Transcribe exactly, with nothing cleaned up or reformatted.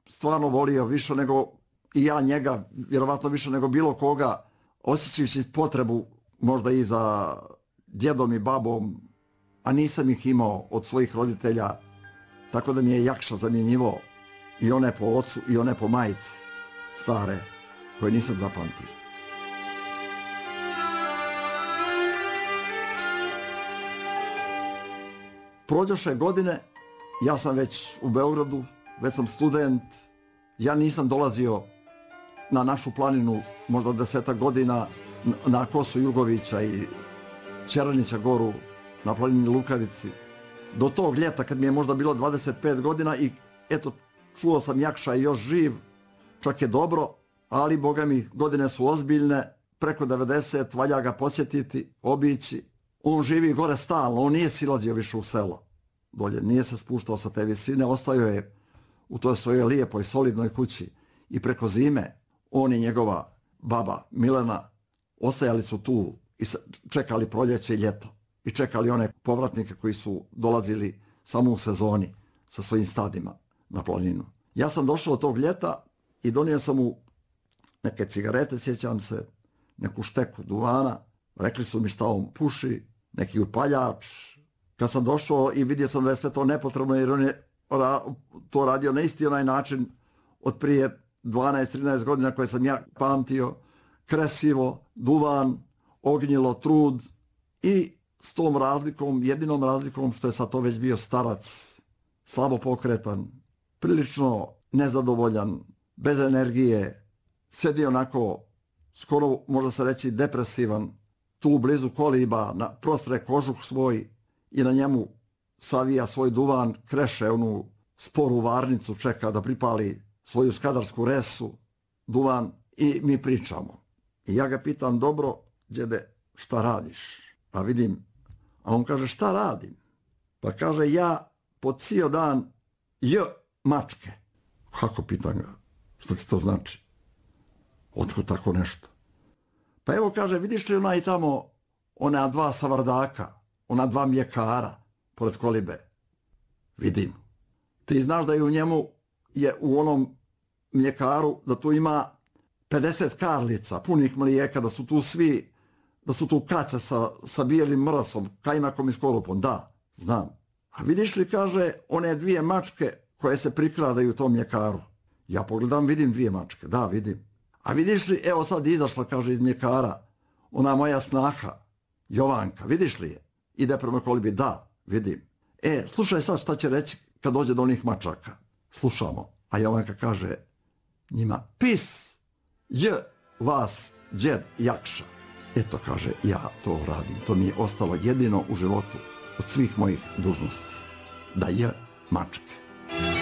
stvarno volio više nego i ja njega, vjerovatno više nego bilo koga, osjećajući potrebu možda i za djedom i babom, a nisam ih imao od svojih roditelja, tako da mi je Jakša zamjenjivo i one po ocu i one po majici stare, koje nisam zapamtio. Prođoše godine, ja sam već u Beogradu, već sam student, ja nisam dolazio na našu planinu možda desetak godina na Kosu Jugovića i Čeranića goru na planini Lukavici. Do tog ljeta kad mi je možda bilo dvadeset pet godina i eto čuo sam Jakša je još živ, čak je dobro, ali boga mi godine su ozbiljne, preko devedeset, valja ga posjetiti, obići. On živi gore stalno, on nije silazio više u selo dolje, nije se spuštao sa te visine, ostao je u toj svojoj lijepoj, solidnoj kući i preko zime on i njegova baba Milena ostajali su tu i čekali proljeće i ljeto i čekali one povratnike koji su dolazili samo u sezoni sa svojim stadima na planinu. Ja sam došao od tog ljeta i donio sam mu neke cigarete, sjećam se, neku šteku duvana, rekli su mi šta on puši, neki upaljač. Kad sam došao i vidio sam da je sve to nepotrebno jer on je to radio na isti onaj način od prije dvanaest trinaest godina koje sam ja pamtio, kresivo, duvan, ognjilo, trud i s tom razlikom, jedinom razlikom što je sad to već bio starac, slabo pokretan, prilično nezadovoljan, bez energije, sjedi onako, skoro možda se reći depresivan, tu blizu koliba, na prostre kožuh svoj i na njemu savija svoj duvan, kreše onu sporu varnicu, čeka da pripali svoju skadarsku resu, duvan i mi pričamo. I ja ga pitam, dobro, djede, šta radiš? A vidim, a on kaže, šta radim? Pa kaže, ja po cijel dan j mačke. Kako, pitam ga, što ti to znači? Otkud tako nešto? Pa evo, kaže, vidiš li onaj tamo, ona dva savardaka, ona dva mljekara, pored kolibe? Vidim. Ti znaš da je u njemu, je u onom mljekaru, da tu ima pedeset karlica, punih mlijeka, da su tu svi, da su tu kace sa, sa bijelim mrasom, kajmakom i skorupom. Da, znam. A vidiš li, kaže, one dvije mačke koje se prikradaju u tom mljekaru? Ja pogledam, vidim dvije mačke. Da, vidim. A vidiš li, evo sad izašla, kaže, iz mljekara, ona moja snaha, Jovanka, vidiš li je? Ide prema kolibi, da, vidim. E, slušaj sad šta će reći kad dođe do onih mačaka. Slušamo. A Jovanka kaže njima, pis, j, vas, djed, Jakša. Eto, kaže, ja to radim. To mi je ostalo jedino u životu od svih mojih dužnosti. Da j, mačke.